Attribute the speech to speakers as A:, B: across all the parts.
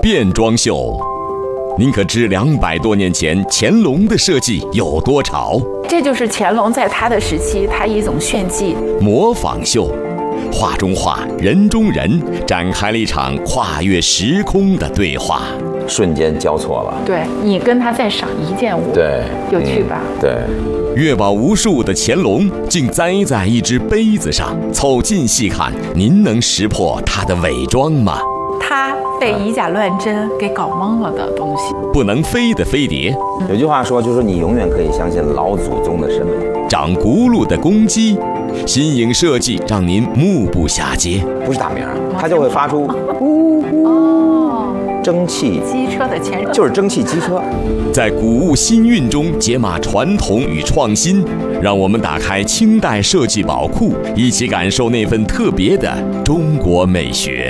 A: 变装秀。您可知200多年前乾隆的设计有多潮？
B: 这就是乾隆在他的时期，他一种炫技。
A: 模仿秀，画中画，人中人，展开了一场跨越时空的对话。
C: 瞬间交错了。
B: 对，你跟他在赏一件物，
C: 对，
B: 有趣吧？
C: 对。
A: 阅宝无数的乾隆竟栽在一只杯子上，凑近细看，您能识破他的伪装吗？
B: 他被以假乱真给搞懵了的东西。
A: 不能飞的飞碟，
C: 有句话说，就是你永远可以相信老祖宗的审美。
A: 长轱辘的公鸡，新颖设计让您目不暇接。
C: 不是打鸣，它就会发出呜呜蒸汽
B: 机车的前身，
C: 就是蒸汽机车。
A: 在古物新韵中解码传统与创新，让我们打开清代设计宝库，一起感受那份特别的中国美学。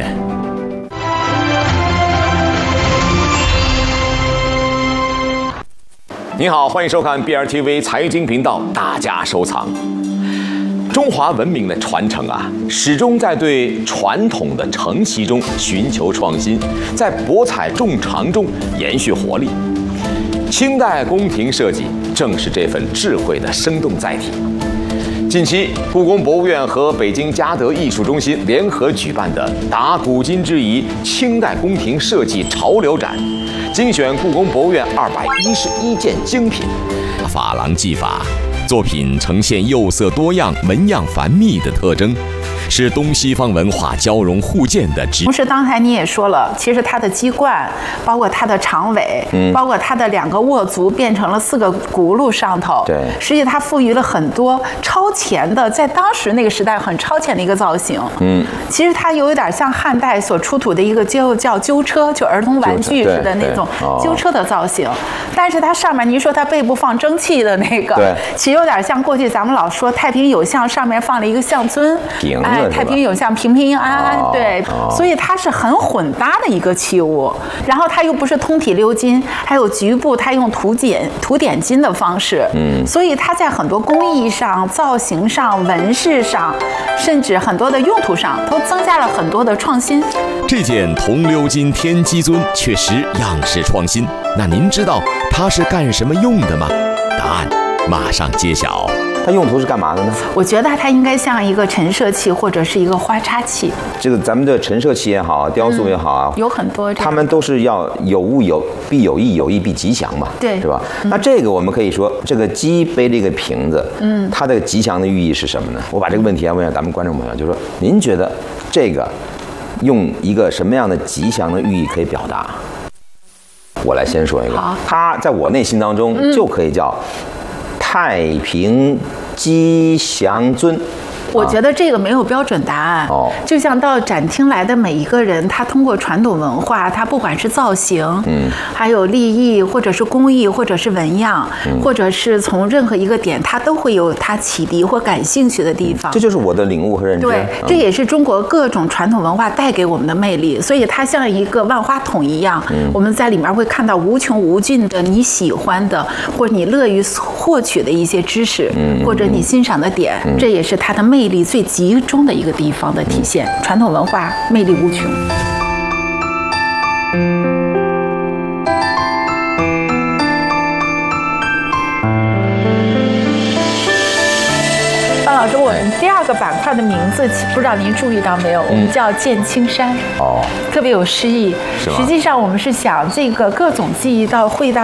C: 您好，欢迎收看 BRTV 财经频道，大家收藏。中华文明的传承啊，始终在对传统的承袭中寻求创新，在博采众长中延续活力。清代宫廷设计正是这份智慧的生动载体。近期，故宫博物院和北京嘉德艺术中心联合举办的“打古今之仪：清代宫廷设计潮流展”，精选故宫博物院211件精品。
A: 珐琅技法作品呈现釉色多样、纹样繁密的特征，是东西方文化交融互鉴的
B: 同时，刚才你也说了，其实它的鸡冠，包括它的长尾，包括它的2个握足变成了4个轱辘上头，
C: 对，
B: 实际它赋予了很多超前的，在当时那个时代很超前的一个造型。其实它有点像汉代所出土的一个叫揪车，就儿童玩具似的那种揪车的造型。但是它上面，您说它背部放蒸汽的那个，
C: 对，
B: 其实有点像过去咱们老说太平有象上面放了一个象尊，太平有象平平安安，对，所以它是很混搭的一个器物。然后它又不是通体鎏金，还有局部它用涂点金的方式，所以它在很多工艺上、造型上、纹饰上，甚至很多的用途上，都增加了很多的创新。
A: 这件铜鎏金天机尊确实样式创新，那您知道它是干什么用的吗？答案马上揭晓。
C: 它用途是干嘛的呢？
B: 我觉得它应该像一个陈设器或者是一个花插器。
C: 这个咱们的陈设器也好，雕塑也好啊，
B: 有很多，
C: 他们都是要有物必有意，有意必吉祥嘛，
B: 对，
C: 是吧？那这个我们可以说，这个鸡背这个瓶子，它的吉祥的寓意是什么呢？我把这个问题问一下咱们观众朋友，就是说，您觉得这个用一个什么样的吉祥的寓意可以表达？我来先说一个，它在我内心当中就可以叫太平吉祥尊。
B: 我觉得这个没有标准答案，就像到展厅来的每一个人，他通过传统文化，他不管是造型，还有立意，或者是工艺，或者是纹样，或者是从任何一个点，他都会有他启迪或感兴趣的地方。
C: 这就是我的领悟和认知。
B: 对，这也是中国各种传统文化带给我们的魅力，所以它像一个万花筒一样，我们在里面会看到无穷无尽的你喜欢的，或者你乐于获取的一些知识，或者你欣赏的点，这也是它的魅力最集中的一个地方的体现。传统文化魅力无穷。方老师，我们第2个板块的名字，不知道您注意到没有？我们叫见青山，特别有诗意。实际上，我们是想这个各种技艺到会到